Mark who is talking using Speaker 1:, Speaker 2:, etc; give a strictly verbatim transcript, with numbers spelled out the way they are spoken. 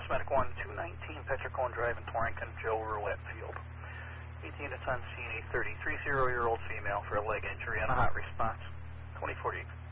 Speaker 1: West Medic one, two nineteen Petricone Drive in Torrington, Joe Roulette Field. eighteen to ten, seeing a thirty-three-year-old female for a leg injury and a hot response. twenty forty.